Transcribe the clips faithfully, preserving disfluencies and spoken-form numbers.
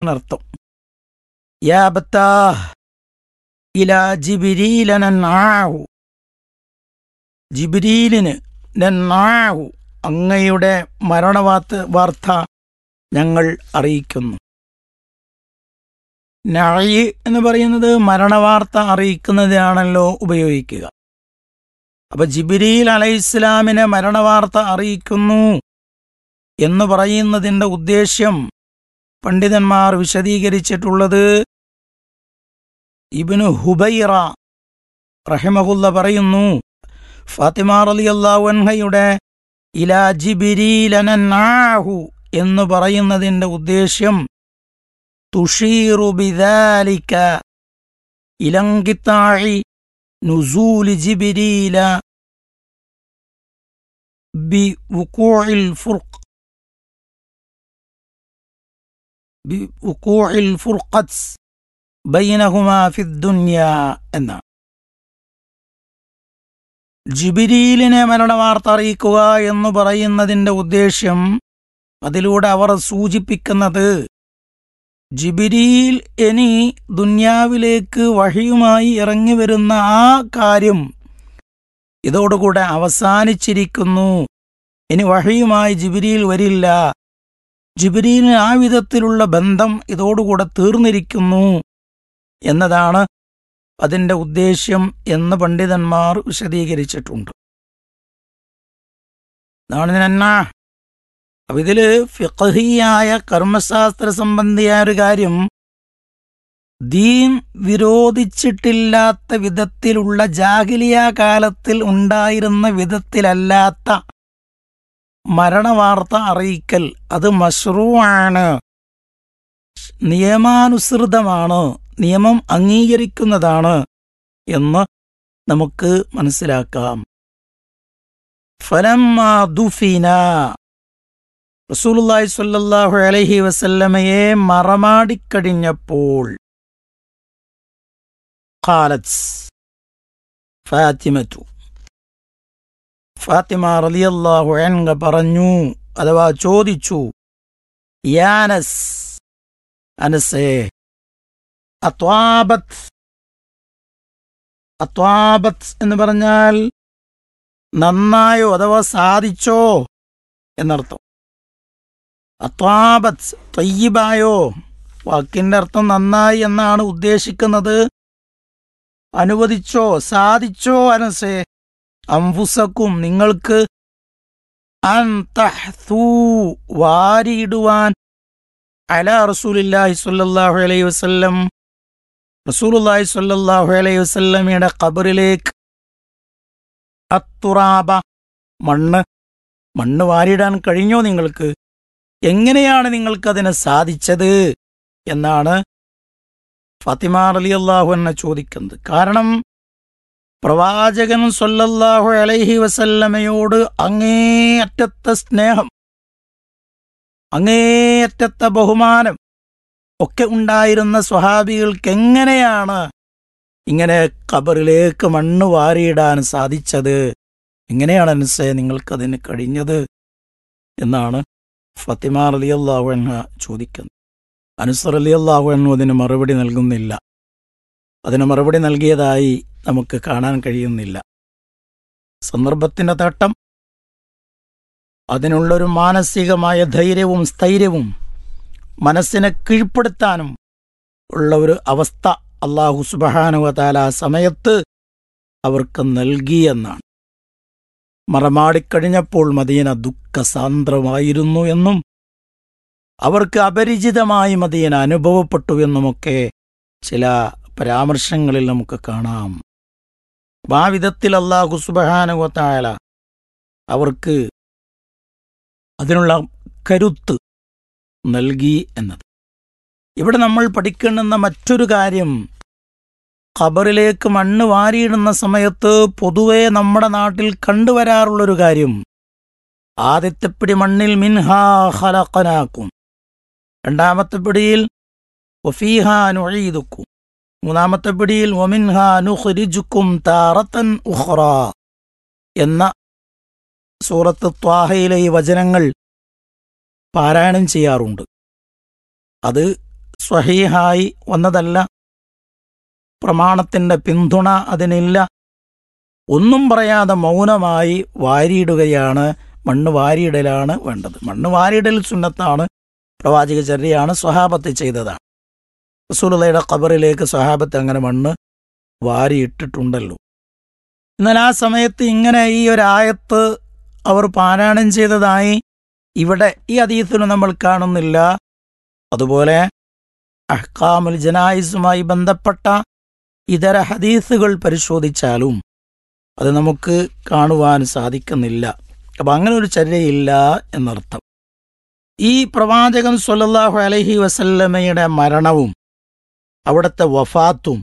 എന്നർത്ഥം. യാ അബത്താഹ് ഇലാ ജിബ്രീല നൻആഹു, ജിബ്രീലിന് നൻആഹു അങ്ങയുടെ മരണവാർത്ത വാർത്ത ഞങ്ങൾ അറിയിക്കുന്നു. നഅയ് എന്ന് പറയുന്നത് മരണവാർത്ത അറിയിക്കുന്നതിനാണല്ലോ ഉപയോഗിക്കുക. അപ്പൊ ജിബ്രീൽ അലൈഹിസ്സലാമിനെ മരണവാർത്ത അറിയിക്കുന്നു എന്ന് പറയുന്നതിൻ്റെ ഉദ്ദേശ്യം പണ്ഡിതന്മാർ വിശദീകരിച്ചിട്ടുള്ളത് ഇബ്നു ഹുബൈറ റഹിമഹുല്ല പറയുന്നു, ഫാത്തിമ റളിയല്ലാഹു അൻഹയുടെ ഇലാ ജിബ്രീല നൻആഹു എന്ന് പറയുന്നതിൻ്റെ ഉദ്ദേശ്യം തുഷീറു ബിദാലിക ഇലൻഖിതാഇ നുസൂലി ജിബ്രീല ബിവുഖൂഇൽ ഫുർഖ് ബിവുഖൂഇൽ ഫുർഖത്ത് ബൈനഹുമാ ഫിദ്ദുനിയാ എന്നാണ്. ജിബ്രീലിനെ മരണവാർത്ത അറിയിക്കുക എന്ന് പറയുന്നതിൻ്റെ ഉദ്ദേശ്യം, അതിലൂടെ അവർ സൂചിപ്പിക്കുന്നത് ജിബ്രീൽ ഇനി ദുന്യാവിലേക്ക് വഹിയുമായി ഇറങ്ങി വരുന്ന ആ കാര്യം ഇതോടുകൂടെ അവസാനിച്ചിരിക്കുന്നു. ഇനി വഹിയുമായി ജിബ്രീൽ വരില്ല. ജിബ്രീലിന് ആ വിധത്തിലുള്ള ബന്ധം ഇതോടുകൂടെ തീർന്നിരിക്കുന്നു എന്നതാണ് അതിൻ്റെ ഉദ്ദേശ്യം എന്ന് പണ്ഡിതന്മാർ വിശദീകരിച്ചിട്ടുണ്ട്. അപ്പം ഇതിൽ ഫിഖഹിയായ കർമ്മശാസ്ത്ര സംബന്ധിയായ ഒരു കാര്യം, ദീൻ വിരോധിച്ചിട്ടില്ലാത്ത വിധത്തിലുള്ള ജാഹിലിയ കാലത്തിൽ ഉണ്ടായിരുന്ന വിധത്തിലല്ലാത്ത മരണവാർത്ത അറിയിക്കൽ അത് മശ്റൂആണ്, നിയമാനുസൃതമാണ്, നിയമം അംഗീകരിക്കുന്നതാണ് എന്ന് നമുക്ക് മനസ്സിലാക്കാം. ഫലമ്മാ ദുഫിന, റസൂലുള്ളാഹി സ്വല്ലല്ലാഹു അലൈഹി വസല്ലമയെ മറമാടിക്കഴിഞ്ഞപ്പോൾ, ഖാലത്ത് ഫാത്തിമതു, ഫാത്തിമ റളിയല്ലാഹു അൻഹ പറഞ്ഞു, അഥവാ ചോദിച്ചു, യാ അനസ്, അനസേ, അത്വാബത്ത്, അത്വാബത്ത് എന്ന് പറഞ്ഞാൽ നന്നായോ അഥവാ സാധിച്ചോ എന്നർത്ഥം. അത്വാബത്ത് തയ്യിബായോ, വാക്കിൻ്റെ അർത്ഥം നന്നായി എന്നാണ് ഉദ്ദേശിക്കുന്നത്. അനുവദിച്ചോ, സാധിച്ചോ അനസേ, അംഫുസക്കും നിങ്ങൾക്ക്, അൻ തഹ്സൂ വാരിയിടുവാൻ, അലാ റസൂലില്ലാഹി സ്വല്ലല്ലാഹു അലൈഹി വസല്ലം, റസൂലുള്ളാഹി സ്വല്ലല്ലാഹു അലൈഹി വസല്ലമയുടെ ഖബറിലേക്ക്, അത്തുറാബ മണ്ണ്, മണ്ണ് വാരിയിടാൻ കഴിഞ്ഞോ നിങ്ങൾക്ക്? എങ്ങനെയാണ് നിങ്ങൾക്കതിനെ സാധിച്ചത് എന്നാണ് ഫാത്തിമ റളിയല്ലാഹു അൻഹ ചോദിക്കുന്നത്. കാരണം പ്രവാചകൻ സ്വല്ലല്ലാഹു അലൈഹി വസല്ലമയോട് അങ്ങേയറ്റത്തെ സ്നേഹം, അങ്ങേയറ്റത്തെ ബഹുമാനം ഒക്കെ ഉണ്ടായിരുന്ന സ്വഹാബികൾക്ക് എങ്ങനെയാണ് ഇങ്ങനെ ഖബറിലേക്ക് മണ്ണ് വാരിയിടാൻ സാധിച്ചത്? എങ്ങനെയാണ് അനസേ നിങ്ങൾക്കതിന് കഴിഞ്ഞത് എന്നാണ് ഫാത്തിമ റളിയല്ലാഹു അൻഹ ചോദിക്കുന്നത്. അനസ് റളിയല്ലാഹു അൻഹു അതിന് മറുപടി നൽകുന്നില്ല. അതിന് മറുപടി നൽകിയതായി നമുക്ക് കാണാൻ കഴിയുന്നില്ല. സന്ദർഭത്തിൻ്റെ തട്ടം, അതിനുള്ളൊരു മാനസികമായ ധൈര്യവും സ്ഥൈര്യവും മനസ്സിനെ കീഴ്പ്പെടുത്താനും ഉള്ള ഒരു അവസ്ഥ അല്ലാഹു സുബ്ഹാനഹു വ തആല ആ സമയത്ത് അവർക്ക് നൽകിയെന്നാണ്. മറമാടിക്കഴിഞ്ഞപ്പോൾ മദീന ദുഃഖസാന്ദ്രമായിരുന്നു എന്നും അവർക്ക് അപരിചിതമായി മദീന അനുഭവപ്പെട്ടു എന്നുമൊക്കെ ചില പരാമർശങ്ങളിൽ നമുക്ക് കാണാം. ആ വിധത്തിൽ അല്ലാഹു സുബ്ഹാനഹു വ തആല അവർക്ക് അതിനുള്ള കരുത്ത് നൽകി എന്നത്. ഇവിടെ നമ്മൾ പഠിക്കേണ്ടുന്ന മറ്റൊരു കാര്യം, ഖബറിലേക്ക് മണ്ണ് വാരിയിടുന്ന സമയത്ത് പൊതുവെ നമ്മുടെ നാട്ടിൽ കണ്ടുവരാറുള്ളൊരു കാര്യം, ആദ്യത്തെ പിടി മണ്ണിൽ മിൻഹാ ഖലഖനാക്കും, രണ്ടാമത്തെ പിടിയിൽ വഫീഹാ നുഈദുക്കും, മൂന്നാമത്തെ പിടിയിൽ വമിൻഹാ നുഖ്രിജുക്കും താറത്തൻ ഉഖ്റാ എന്ന സൂറത്ത് ത്വാഹയിലെ ഈ വചനങ്ങൾ പാരായണം ചെയ്യാറുണ്ട്. അത് സ്വഹീഹായി വന്നതല്ല, പ്രമാണത്തിൻ്റെ പിന്തുണ അതിനില്ല. ഒന്നും പറയാതെ മൗനമായി വാരിയിടുകയാണ്, മണ്ണ് വാരിയിടലാണ് വേണ്ടത്. മണ്ണ് വാരിയിടൽ സുന്നത്താണ്, പ്രവാചക ചര്യയാണ്, സ്വഹാബത്ത് ചെയ്തതാണ്. റസൂലുള്ളാഹിയുടെ ഖബറിലേക്ക് സ്വഹാബത്ത് അങ്ങനെ മണ്ണ് വാരിയിട്ടിട്ടുണ്ടല്ലോ. എന്നാൽ ആ സമയത്ത് ഇങ്ങനെ ഈ ഒരു ആയത്ത് അവർ പാരായണം ചെയ്തതായി ഇവിടെ ഈ ഹദീസിൽ നമ്മൾ കാണുന്നില്ല. അതുപോലെ അഹ്കാമുൽ ജനായിസുമായി ബന്ധപ്പെട്ട ഇതര ഹദീസുകൾ പരിശോധിച്ചാലും അത് നമുക്ക് കാണുവാൻ സാധിക്കുന്നില്ല. അപ്പം അങ്ങനെ ഒരു ചര്യയില്ല എന്നർത്ഥം. ഈ പ്രവാചകൻ സ്വല്ലല്ലാഹു അലൈഹി വസല്ലമയുടെ മരണവും അവിടുത്തെ വഫാത്തും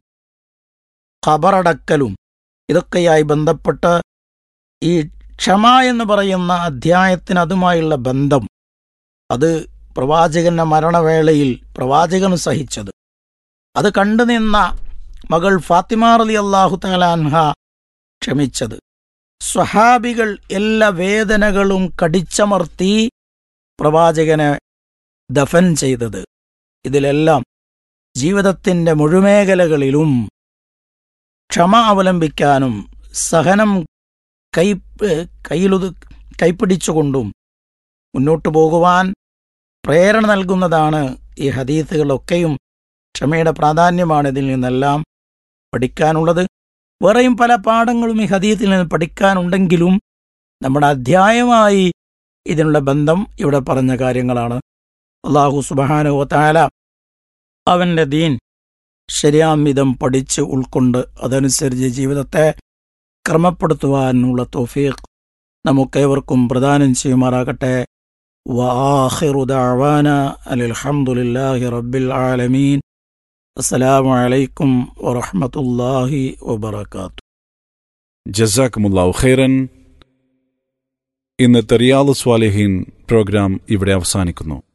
ഖബറടക്കലും ഇതൊക്കെയായി ബന്ധപ്പെട്ട് ഈ ക്ഷമ എന്ന് പറയുന്ന അധ്യായത്തിന് അതുമായുള്ള ബന്ധം, അത് പ്രവാചകന്റെ മരണവേളയിൽ പ്രവാചകൻ സഹിച്ചത്, അത് കണ്ടുനിന്ന മകൾ ഫാത്തിമ റളിയല്ലാഹു തആല അൻഹ ക്ഷമിച്ചത്, സ്വഹാബികൾ എല്ലാ വേദനകളും കടിച്ചമർത്തി പ്രവാചകനെ ദഫൻ ചെയ്തത്, ഇതിലെല്ലാം ജീവിതത്തിൻ്റെ മുഴുമേഖലകളിലും ക്ഷമ അവലംബിക്കാനും സഹനം കൈ കയ്യിലൊതു കൈപ്പിടിച്ചുകൊണ്ടും മുന്നോട്ടു പോകുവാൻ പ്രേരണ നൽകുന്നതാണ് ഈ ഹദീസുകളൊക്കെയും. ക്ഷമയുടെ പ്രാധാന്യമാണ് ഇതിൽ നിന്നെല്ലാം പഠിക്കാനുള്ളത്. വേറെയും പല പാഠങ്ങളും ഈ ഹദീസിൽ നിന്ന് പഠിക്കാനുണ്ടെങ്കിലും നമ്മുടെ അധ്യായമായി ഇതിനുള്ള ബന്ധം ഇവിടെ പറഞ്ഞ കാര്യങ്ങളാണ്. അല്ലാഹു സുബ്ഹാനഹു വ തആല അവൻ്റെ ദീൻ ശരിയാം വിധം പഠിച്ച് ഉൾക്കൊണ്ട് അതനുസരിച്ച് ജീവിതത്തെ ക്രമപ്പെടുത്തുവാനുള്ള തൗഫീഖ് നമുക്കേവർക്കും പ്രദാനം ചെയ്യുമാറാകട്ടെ. വആഖിറു ദഅവാന അൽഹംദുലില്ലാഹി റബ്ബിൽ ആലമീൻ. അസ്സലാമു അലൈക്കും വറഹ്മത്തുള്ളാഹി വബറകാതുഹു. ജസാക്കുമുല്ലാഹു ഖൈറൻ. ഇന്നത്തെ റിയാദുസ് സ്വാലിഹീൻ പ്രോഗ്രാം ഇവിടെ അവസാനിക്കുന്നു.